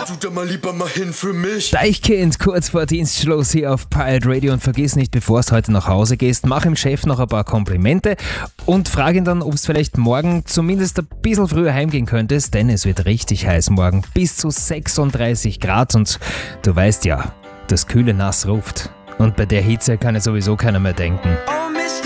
tut da mal lieber mal hin für mich. Deichkind, kurz vor Dienstschluss hier auf Pirate Radio, und vergiss nicht, bevor du heute nach Hause gehst, mach dem Chef noch ein paar Komplimente und frag ihn dann, ob es vielleicht morgen zumindest ein bisschen früher heimgehen könntest, denn es wird richtig heiß morgen, bis zu 36 Grad, und du weißt ja, das kühle Nass ruft, und bei der Hitze kann ja sowieso keiner mehr denken.